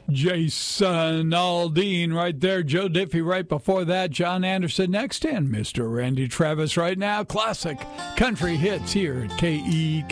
Jason Aldean right there. Joe Diffie right before that. John Anderson next in. Mr. Randy Travis right now. Classic country hits here at KEK.